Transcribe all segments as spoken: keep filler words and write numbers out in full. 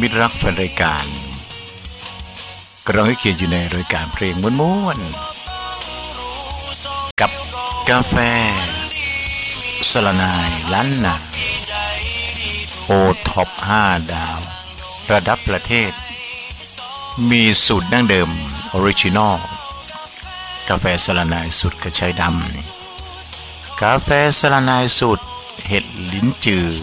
มิตรรักแฟนรายการกำลังให้เกียรติอยู่ในรายการเพลงม้วนๆกับกาแฟสลานายล้านนาโอท็อปห้าดาวระดับประเทศมีสูตรดั้งเดิมออริจินอลกาแฟสลานายสูตรกระชายดำกาแฟสลานายสูตรเห็ดลิ้นจือ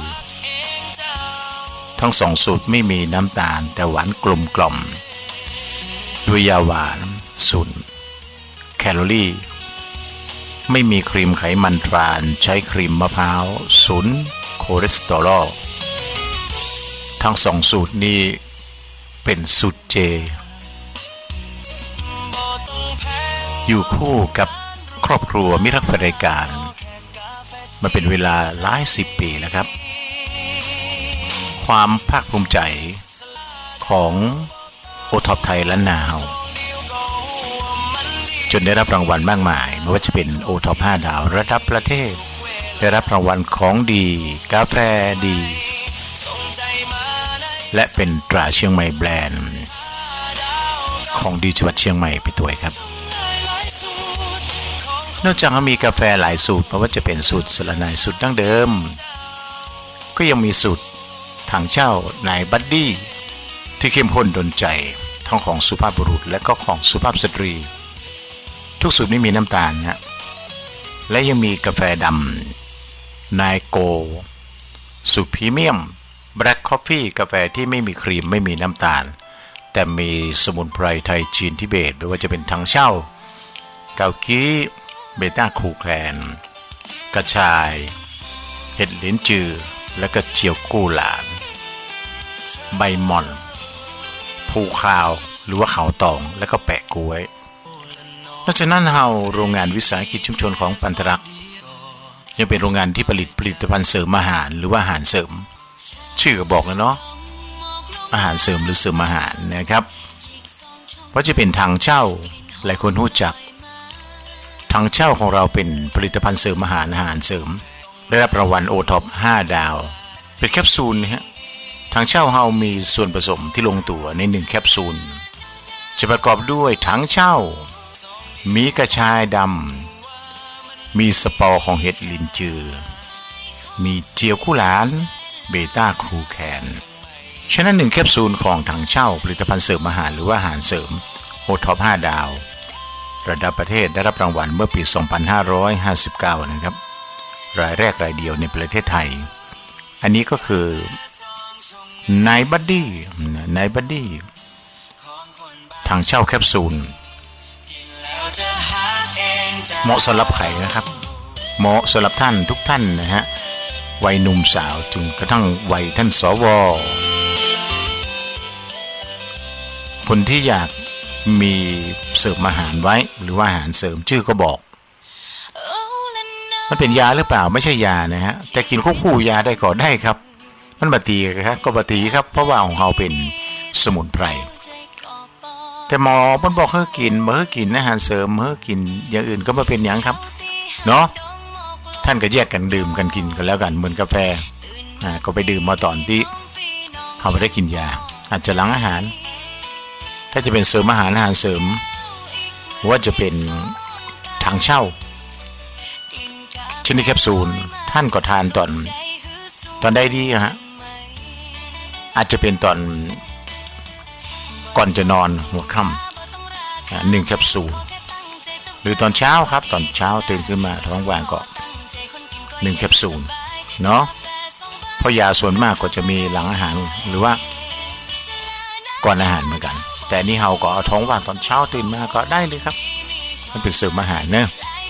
ทั้งสองสูตรไม่มีน้ำตาลแต่หวานกลมกล่อมด้วยยาหวานศูนย์แคลอรี่ไม่มีครีมไขมันทรานใช้ครีมมะพร้าวศูนย์คอเลสเตอรอลทั้งสองสูตรนี้เป็นสูตรเจอยู่คู่กับครอบครัวมิตรรักแฟนรายการมาเป็นเวลาหลายสิบปีแล้วครับความภาคภูมิใจของโอท็อปไทยล้านนาเฮาจนได้รับรางวัลมากมายไม่ว่าจะเป็นโอท็อปห้าดาวระดับประเทศได้รับรางวัลของดีกาแฟดีและเป็นตราเชียงใหม่แบรนด์ของดีจังหวัดเชียงใหม่ไปด้วยครับนอกจากมีกาแฟหลายสูตรไม่ว่าจะเป็นสูตรสลานายสูตรดั้งเดิมก็ยังมีสูตรถังเช่านายบัดดี้ที่เข้มข้นดลใจทั้งของสุภาพบุรุษและก็ของสุภาพสตรีทุกสูตรไม่มีน้ำตาลนะและยังมีกาแฟดำนายโกสูตรพรีเมียมแบล็คคอฟฟี่กาแฟที่ไม่มีครีมไม่มีน้ำตาลแต่มีสมุนไพรไทยจีนทิเบตไม่ว่าจะเป็นถังเช่าเกากี้เบต้าคูแคนกระชายเห็ดลิ้นจือและก็เจียวกู้หลานใบหม่อนภูคาวหรือว่าเขาตองและก็แปะกล้วยนอกจากนั้นเฮาโรงงานวิสาหกิจชุมชนของปันธรักษ์ยังเป็นโรงงานที่ผลิตผลิตภัณฑ์เสริมอาหารหรือว่าอาหารเสริมชื่อก็บอกแล้วเนาะอาหารเสริมหรือเสริมอาหารนะครับเพราะจะเป็นทางเช่าหลายคนรู้จักทางเช่าของเราเป็นผลิตภัณฑ์เสริมอาหารอาหารเสริมได้รับรางวัลโอท็อปห้าดาวเป็นแคปซูลนะฮะทางเช่าเฮามีส่วนผสมที่ลงตัวในหนึ่งแคปซูลจะประกอบด้วยถังเช่ามีกระชายดำมีสปอร์ของเห็ดลินจือมีเจียวคู่หลานเบต้าครูแคนฉะนั้นหนึ่งแคปซูลของถังเช่าผลิตภัณฑ์เสริมอาหารหรือว่าอาหารเสริมโอท็อปห้าดาวระดับประเทศได้รับรางวัลเมื่อปีสองพันห้าร้อยห้าสิบเก้านะครับรายแรกรายเดียวในประเทศไทยอันนี้ก็คือนายบัดดี้นายบัดดี้ถังเช่าแคปซูลเหมาะสำหรับใครนะครับเหมาะสำหรับท่านทุกท่านนะฮะวัยหนุ่มสาวจนกระทั่งวัยท่านสวคนที่อยากมีเสริมอาหารไว้หรือว่าอาหารเสริมชื่อก็บอกมันเป็นยาหรือเปล่าไม่ใช่ยานะฮะแต่กินควบคู่ยาได้ก็ได้ครับมันบาตีครับก็บาตีครับเพราะว่าของเราเป็นสมุนไพรแต่หมอมันบอกให้กินเมื่อกินอาหารเสริมเมื่อกินอย่างอื่นก็ไม่เป็นอย่างครับเนาะท่านก็แยกกันดื่มกันกินกันแล้วกันเหมือนกาแฟอ่าก็ไปดื่มมาตอนที่เขาไม่ได้กินยาอาจจะหลังอาหารถ้าจะเป็นเสริมอาหารอาหารเสริมว่าจะเป็นถังเช่าชนิดแคปซูลท่านก็ทานตอนตอนได้ดีฮะอาจจะเป็นตอนก่อนจะนอนหัวค่ำหนึ่งแคปซูลหรือตอนเช้าครับตอนเช้าตื่นขึ้นมาท้องว่างก็หนึ่งแคปซูลเนาะเพราะยาส่วนมากก็จะมีหลังอาหารหรือว่าก่อนอาหารเหมือนกันแต่นี่เฮาก็เอาท้องว่างตอนเช้าตื่นมาก็ได้เลยครับมันเป็นเสริมอาหารเนอะ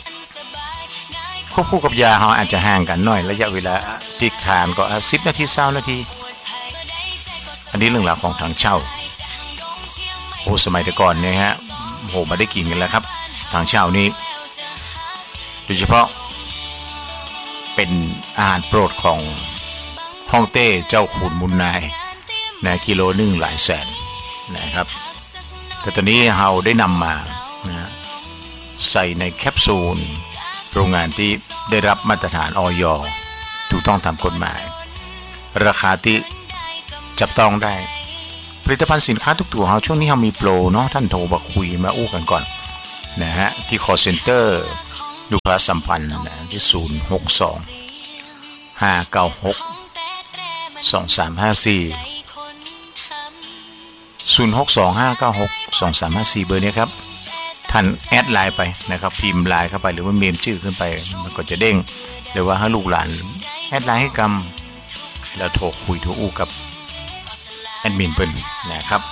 ควบคู่กับยาเฮาอาจจะห่างกันหน่อยระยะเวลาที่ทานก็สิบนาทีเช้านาทีอันนี้เรื่องราวของทางเช่าโอ้สมัยแต่ก่อนเนี่ยฮะโหมาได้กินกันแล้วครับทางเช่านี้โดยเฉพาะเป็นอาหารโปรดของฮ่องเต้เจ้าขุนมุนนายนะกิโลนึงหลายแสนนะครับแต่ตอนนี้เราได้นำมานะใส่ในแคปซูลโรงงานที่ได้รับมาตรฐานอย.ถูกต้องตามกฎหมายราคาที่จับต้องได้ลิตภัณฑ์สินค้าทุกตัวเฮาช่วงนี้เฮามีโปรเนาะท่านโทรมาคุยมาอู้กันก่อนนะฮะที่ call center ลูกค้าสัมพันธ์นะที่ศูนย์ หก สอง ห้า เก้า หก สอง สาม ห้า สี่ ศูนย์ หก สอง ห้า เก้า หก สอง สาม ห้า สี่เบอร์นี้ครับท่านแอดไลน์ไปนะครับพิมพ์ไลน์เข้าไปหรือว่าเมมชื่อขึ้นไปมันก็จะเด้งหรือว่าให้ลูกหลานแอดไลน์ให้กำแล้วโทรคุยโทรอู้กับแอดมินเพิ่นนะครับ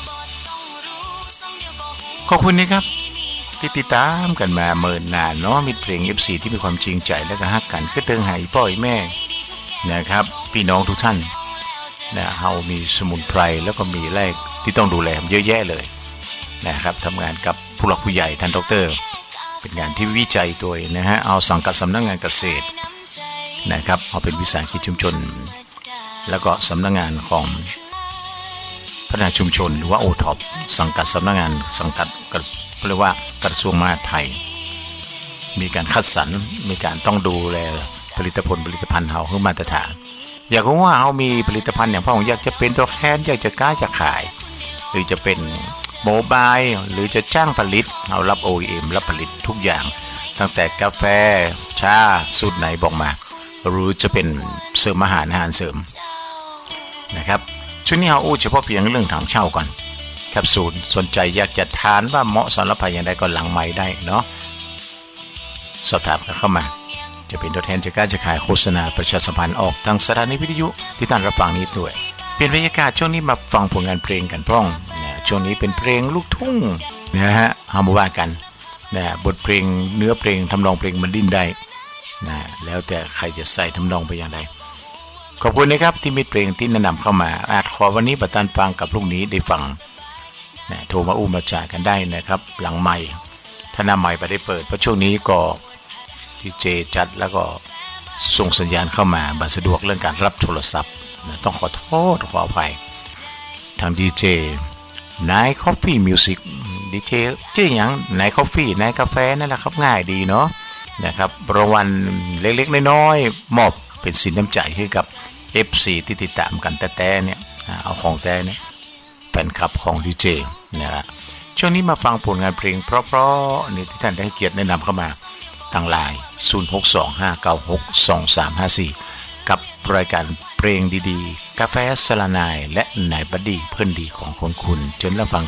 ขอบคุณนะครับที่ติดตามกันมาเมินนานเนาะมีเพลง เอฟ ซี ที่มีความจริงใจและก็ฮักกันคือเติงให้พ่อแม่นะครับพี่น้องทุกท่านนะเฮามีสมุนไพรแล้วก็มีแรกที่ต้องดูแลเยอะแยะเลยนะครับทำงานกับผู้หลักผู้ใหญ่ท่านดรเป็นงานที่วิจัยโดยนะฮะเอาสังกัดสำนักงานเกษตรนะครับเอาเป็นวิสาหกิจชุมชนแล้วก็สำนักงานของพัฒนาชุมชนหรือว่าโอท็อปสังกัดสำนักงานสังกัดก็เรียกว่ากระทรวงมหาดไทยมีการคัดสรรมีการต้องดูแลผลิตผลผลิตภัณฑ์เฮาให้มาตรฐานอยากรู้ว่าเฮามีผลิตภัณฑ์อย่างพ่อผมอยากจะเป็นตัวแทนอยากจะกล้าจะขายหรือจะเป็นโมบายหรือจะจ้างผลิตเรารับ โอ อี เอ็ม รับผลิตทุกอย่างตั้งแต่กาแฟชาสูตรไหนบอกมาหรือจะเป็นเสริมอาหารอาหารเสริมนะครับช่วงนี้เราอู้เฉพาะเพียงเรื่องถังเช่าก่อนแคปซูลสนใจอยากจะทานว่าเหมาะสำหรับใครอย่างไรก็หลังไมค์ได้เนาะสอบถามกันเข้ามาจะเป็นตัวแทนจากการจะขายโฆษณาประชาสัมพันธ์ออกทางสถานีวิทยุที่ท่านรับฟังนี้ด้วยเปลี่ยนบรรยากาศช่วงนี้มาฟังผลงานเพลงกันพ้องนะช่วงนี้เป็นเพลงลูกทุ่งนะฮะเฮามาว่ากันนะบทเพลงเนื้อเพลงทำนองเพลงมันดิ้นได้นะแล้วแต่ใครจะใส่ทำนองไปอย่างไรขอบคุณนะครับที่มีเพลงที่แนะนำเข้ามาอาจขอวันนี้ประทานฟังกับพรุ่งนี้ได้ฟังนะโทรมาอู้มาจ่ากันได้นะครับหลังไมค์ถ้าหน้าไมค์ไปได้เปิดเพราะช่วงนี้ก็ดีเจจัดแล้วก็ส่งสัญญาณเข้ามาบันสะดวกเรื่องการรับโทรศัพท์นะต้องขอโทษขออภัยทางดีเจนายคอฟฟี่มิวสิกดีเจชื่ออย่างนายคอฟฟี่นายกาแฟนั่นแหละครับง่ายดีเนาะนะครับรางวัลเล็กๆน้อยๆมอบเป็นสินน้ำใจให้กับ เอฟ ซี ที่ติดตามกันแต่แต่เนี่ยเอาของแต่เนี่ยแฟนคลับของดีเจนะฮะช่วงนี้มาฟังผลงานเพลงเพราะๆนี่ที่ท่านได้เกียรติแนะนำเข้ามาทางไลน์ ศูนย์ หก สอง ห้า เก้า หก สอง สาม ห้า สี่ กับรายการเพลงดีๆกาแฟสลานายและนายบัดดี้เพื่อนดีของคนคุณจนรับฟัง